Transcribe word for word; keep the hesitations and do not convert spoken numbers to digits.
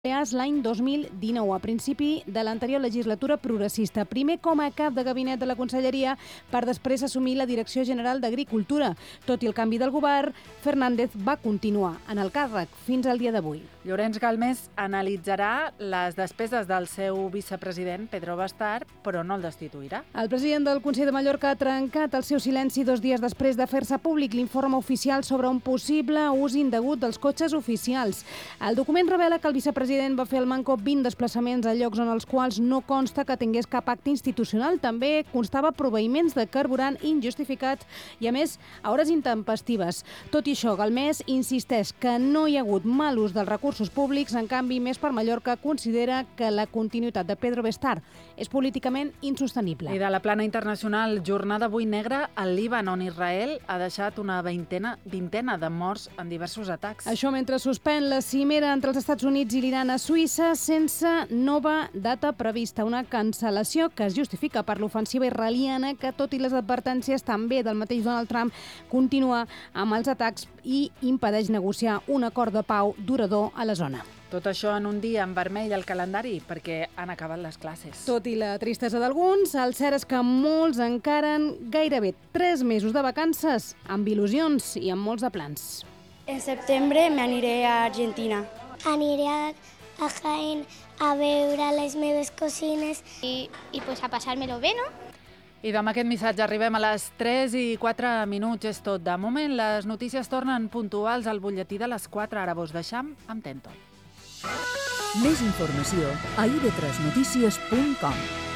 Balears l'any dos mil dinou, a principi de l'anterior legislatura progressista. Primer com a cap de gabinet de la Conselleria per després assumir la Direcció General d'Agricultura. Tot i el canvi del govern, Fernández va continuar en el càrrec fins al dia d'avui. Llorenç Galmés analitzarà les despeses del seu vicepresident, Pedro Bastard, però no el destituirà. El president del Consell de Mallorca ha trencat el seu silenci dos dies després de fer-se públic l'informe oficial sobre un possible ús indegut dels cotxes oficials. El document revela que el vicepresident El president va fer al manco vint desplaçaments a llocs en els quals no consta que tingués cap acte institucional. També constava proveïments de carburant injustificats i, a més, a hores intempestives. Tot i això, Galmés insisteix que no hi ha hagut mal ús dels recursos públics. En canvi, Més per Mallorca considera que la continuïtat de Pedro Bastard és políticament insostenible. I de la plana internacional, jornada avui negra al Líban, on Israel ha deixat una vintena, vintena de morts en diversos atacs. Això mentre suspèn la cimera entre els Estats Units i l'Iran a Suïssa sense nova data prevista. Una cancel·lació que es justifica per l'ofensiva israeliana que, tot i les advertències també del mateix Donald Trump, continua amb els atacs i impedeix negociar un acord de pau durador a la zona. Tot això en un dia en vermell al calendari, perquè han acabat les classes. Tot i la tristesa d'alguns, el cert és que molts encaren gairebé tres mesos de vacances amb il·lusions i amb molts de plans. En setembre m'aniré a Argentina. Aniré a, a Jaén a veure les meves cosines i, i pues a passar-me-lo bé, no? I amb aquest missatge arribem a les tres i quatre minuts. És tot. De moment, les notícies tornen puntuals al butlletí de les quatre. Ara vos deixam amb Tento. Més informació a i ve tres notícies punt com.